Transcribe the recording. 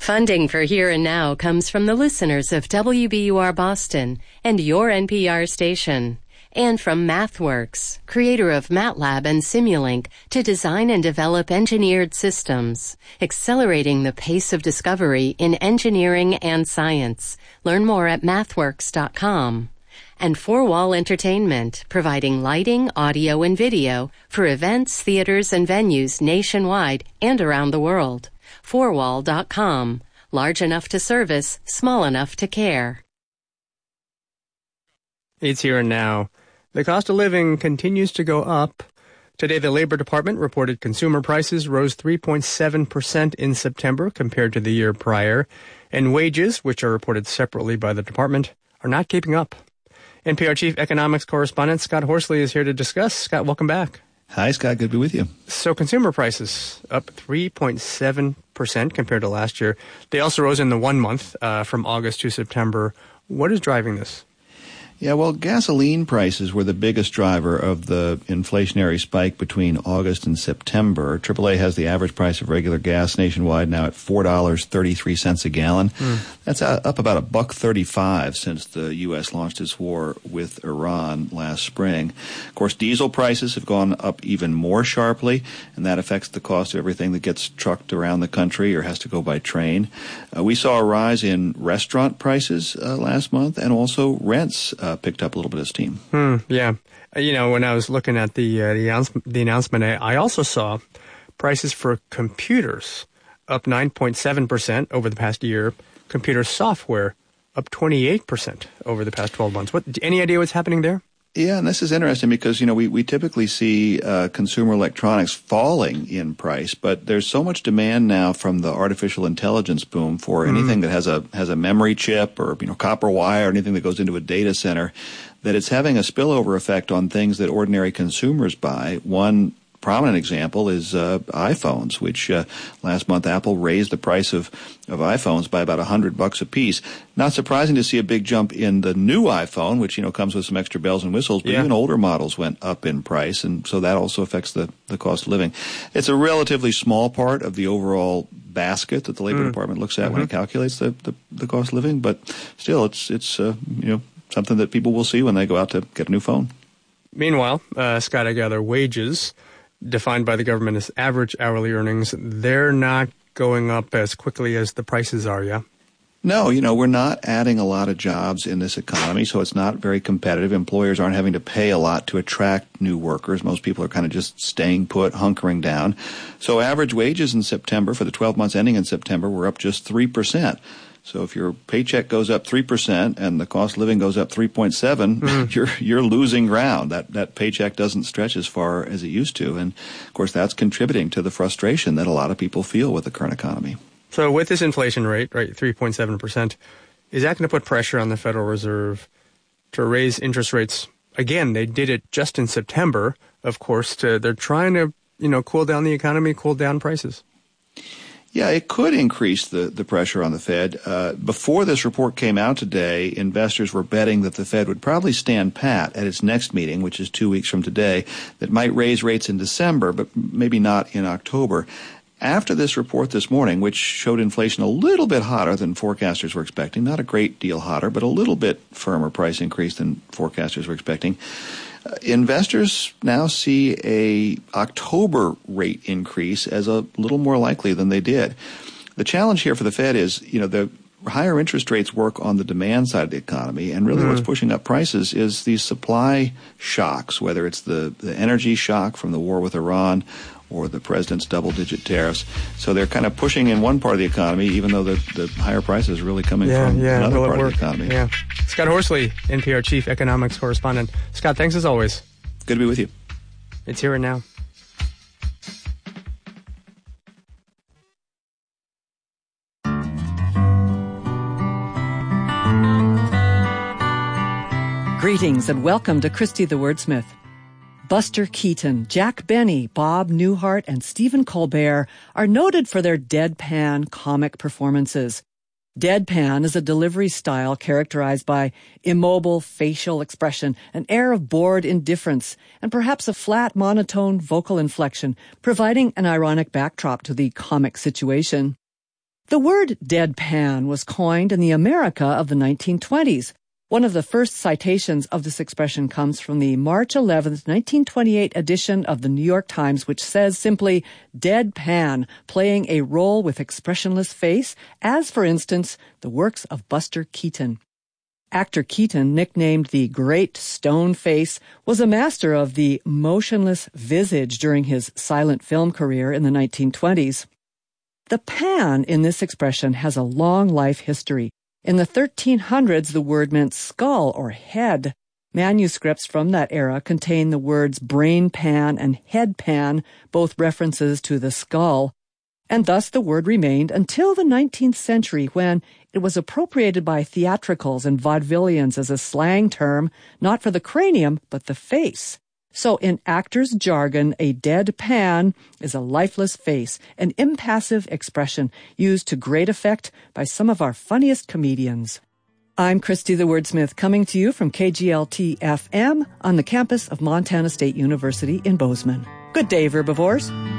Funding for Here and Now comes from the listeners of WBUR Boston and your NPR station, and from MathWorks, creator of MATLAB and Simulink, to design and develop engineered systems, accelerating the pace of discovery in engineering and science. Learn more at mathworks.com. And Four Wall Entertainment, providing lighting, audio, and video for events, theaters, and venues nationwide and around the world. Fourwall.com. Large enough to service, small enough to care. It's Here and Now. The cost of living continues to go up. Today, the Labor Department reported consumer prices rose 3.7% in September compared to the year prior, and wages, which are reported separately by the department, are not keeping up. NPR Chief Economics Correspondent Scott Horsley is here to discuss. Scott, welcome back. Hi, Scott. Good to be with you. So consumer prices up 3.7% compared to last year. They also rose in the 1 month from August to September. What is driving this? Yeah, well, gasoline prices were the biggest driver of the inflationary spike between August and September. AAA has the average price of regular gas nationwide now at $4.33 a gallon. That's up about $1.35 since the U.S. launched its war with Iran last spring. Of course, diesel prices have gone up even more sharply, and that affects the cost of everything that gets trucked around the country or has to go by train. We saw a rise in restaurant prices last month, and also rents picked up a little bit of steam. Yeah. You know, when I was looking at the announcement, I also saw prices for computers up 9.7% over the past year. Computer software up 28% over the past 12 months. Any idea what's happening there? Yeah, and this is interesting because, you know, we typically see consumer electronics falling in price, but there's so much demand now from the artificial intelligence boom for anything that has a memory chip or, you know, copper wire or anything that goes into a data center that it's having a spillover effect on things that ordinary consumers buy. One prominent example is iPhones, which last month Apple raised the price of iPhones by about $100 a piece. Not surprising to see a big jump in the new iPhone, which, you know, comes with some extra bells and whistles, but even older models went up in price, and so that also affects the cost of living. It's a relatively small part of the overall basket that the Labor Department looks at when it calculates the cost of living, but still it's you know, something that people will see when they go out to get a new phone. Meanwhile, Scott, I gather wages, defined by the government as average hourly earnings, they're not going up as quickly as the prices are, yeah? No, you know, we're not adding a lot of jobs in this economy, so it's not very competitive. Employers aren't having to pay a lot to attract new workers. Most people are kind of just staying put, hunkering down. So average wages in September, for the 12 months ending in September, were up just 3%. So if your paycheck goes up 3% and the cost of living goes up 3.7%, you're losing ground. That paycheck doesn't stretch as far as it used to. And, of course, that's contributing to the frustration that a lot of people feel with the current economy. So with this inflation rate, right, 3.7%, is that going to put pressure on the Federal Reserve to raise interest rates? Again, they did it just in September, of course. They're trying to, you know, cool down the economy, cool down prices. Yeah, it could increase the pressure on the Fed. Before this report came out today, investors were betting that the Fed would probably stand pat at its next meeting, which is 2 weeks from today, that might raise rates in December, but maybe not in October. After this report this morning, which showed inflation a little bit hotter than forecasters were expecting, not a great deal hotter, but a little bit firmer price increase than forecasters were expecting, investors now see a October rate increase as a little more likely than they did. The challenge here for the Fed is, you know, the higher interest rates work on the demand side of the economy, and really what's pushing up prices is these supply shocks, whether it's the energy shock from the war with Iran or the president's double-digit tariffs. So they're kind of pushing in one part of the economy, even though the higher prices are really coming from another part of the economy. Yeah. Scott Horsley, NPR Chief Economics Correspondent. Scott, thanks as always. Good to be with you. It's Here and Now. Greetings and welcome to Christy the Wordsmith. Buster Keaton, Jack Benny, Bob Newhart, and Stephen Colbert are noted for their deadpan comic performances. Deadpan is a delivery style characterized by immobile facial expression, an air of bored indifference, and perhaps a flat, monotone vocal inflection, providing an ironic backdrop to the comic situation. The word deadpan was coined in the America of the 1920s. One of the first citations of this expression comes from the March 11th, 1928 edition of the New York Times, which says simply, deadpan, playing a role with expressionless face, as, for instance, the works of Buster Keaton. Actor Keaton, nicknamed the Great Stone Face, was a master of the motionless visage during his silent film career in the 1920s. The pan in this expression has a long life history. In the 1300s, the word meant skull or head. Manuscripts from that era contain the words brain pan and head pan, both references to the skull, and thus the word remained until the 19th century, when it was appropriated by theatricals and vaudevillians as a slang term, not for the cranium, but the face. So in actors' jargon, a dead pan is a lifeless face, an impassive expression used to great effect by some of our funniest comedians. I'm Christy the Wordsmith, coming to you from KGLT-FM on the campus of Montana State University in Bozeman. Good day, Verbivores.